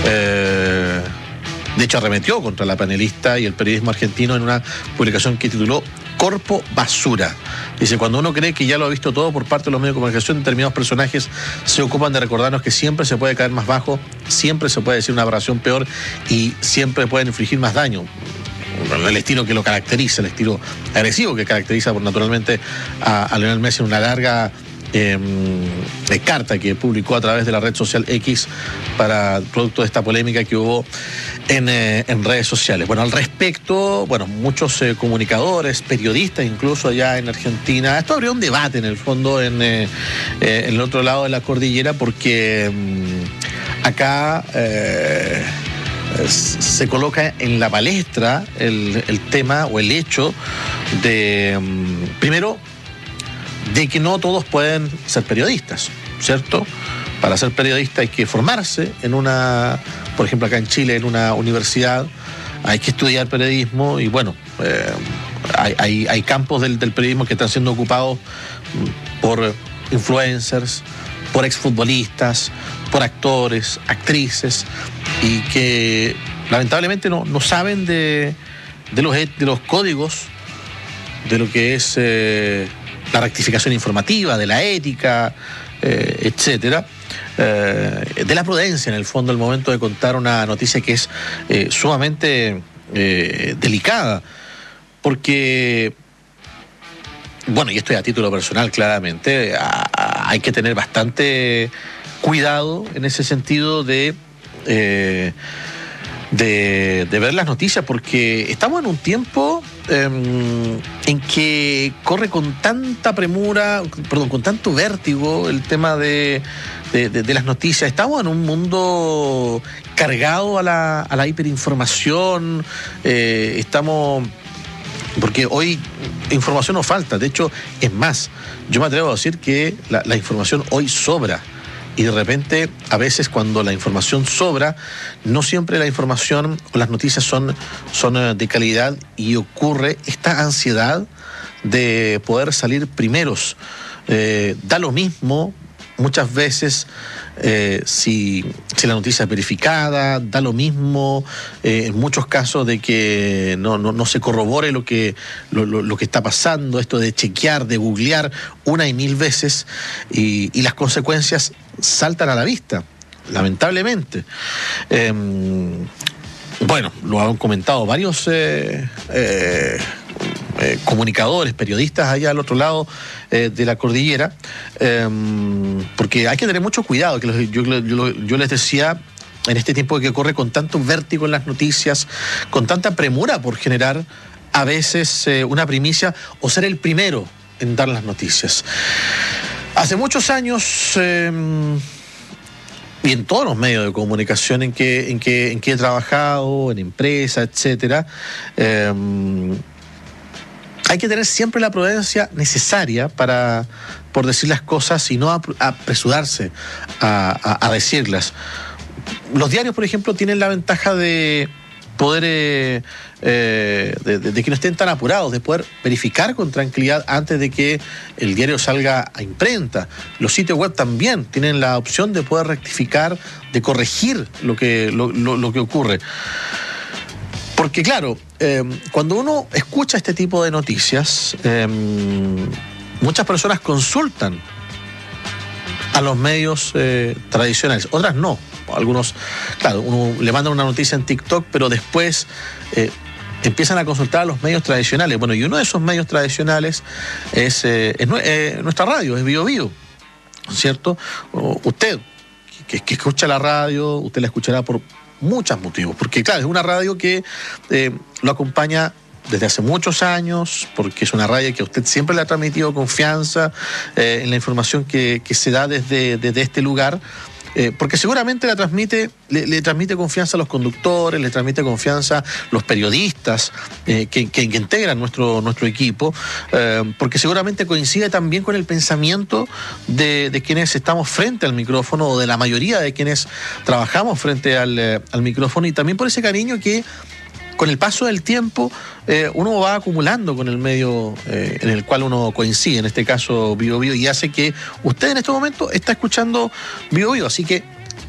De hecho, arremetió contra la panelista y el periodismo argentino en una publicación que tituló Corpo Basura. Dice, cuando uno cree que ya lo ha visto todo por parte de los medios de comunicación, determinados personajes se ocupan de recordarnos que siempre se puede caer más bajo, siempre se puede decir una aberración peor y siempre pueden infligir más daño. El estilo que lo caracteriza, el estilo agresivo que caracteriza naturalmente a Lionel Messi en una larga carta que publicó a través de la red social X para producto de esta polémica que hubo en redes sociales. Bueno, al respecto, muchos comunicadores, periodistas incluso allá en Argentina, esto abrió un debate en el fondo en el otro lado de la cordillera porque acá se coloca en la palestra el tema o el hecho de, primero, de que no todos pueden ser periodistas, ¿cierto? Para ser periodista hay que formarse en una, por ejemplo acá en Chile, en una universidad, hay que estudiar periodismo y hay campos del periodismo que están siendo ocupados por influencers, por exfutbolistas, por actores, actrices y que lamentablemente no saben de los códigos, de lo que es la rectificación informativa, de la ética, etcétera, de la prudencia en el fondo al momento de contar una noticia que es sumamente delicada, porque, y esto es a título personal claramente, hay que tener bastante cuidado en ese sentido de ver las noticias, porque estamos en un tiempo en que corre con tanta premura, con tanto vértigo el tema de las noticias. Estamos en un mundo cargado a la hiperinformación, porque hoy información nos falta. De hecho, es más, yo me atrevo a decir que la información hoy sobra. Y de repente, a veces cuando la información sobra, no siempre la información o las noticias son de calidad y ocurre esta ansiedad de poder salir primeros. Da lo mismo muchas veces si la noticia es verificada, da lo mismo en muchos casos de que no se corrobore lo que está pasando, esto de chequear, de googlear una y mil veces y las consecuencias saltan a la vista, lamentablemente. Lo han comentado varios comunicadores, periodistas allá al otro lado de la cordillera, porque hay que tener mucho cuidado, que yo les decía, en este tiempo que corre con tanto vértigo en las noticias, con tanta premura por generar a veces una primicia o ser el primero en dar las noticias. Hace muchos años, y en todos los medios de comunicación en que he trabajado, en empresas, etcétera, hay que tener siempre la prudencia necesaria por decir las cosas y no apresurarse a decirlas. Los diarios, por ejemplo, tienen la ventaja de poder, de que no estén tan apurados, de poder verificar con tranquilidad antes de que el diario salga a imprenta. Los sitios web también tienen la opción de poder rectificar, de corregir lo que ocurre. Porque claro, cuando uno escucha este tipo de noticias, muchas personas consultan a los medios tradicionales, otras no. Algunos, claro, uno le mandan una noticia en TikTok, pero después empiezan a consultar a los medios tradicionales. Bueno, y uno de esos medios tradicionales es nuestra radio, es Bio Bio, ¿cierto? Usted, que escucha la radio, usted la escuchará por muchos motivos, porque claro, es una radio que lo acompaña desde hace muchos años, porque es una radio que a usted siempre le ha transmitido confianza en la información que se da desde este lugar, porque seguramente le transmite confianza a los conductores, le transmite confianza a los periodistas que integran nuestro equipo, porque seguramente coincide también con el pensamiento de quienes estamos frente al micrófono, o de la mayoría de quienes trabajamos frente al micrófono, y también por ese cariño que con el paso del tiempo uno va acumulando con el medio en el cual uno coincide, en este caso Bio Bio, y hace que usted en este momento está escuchando Bio Bio. Así que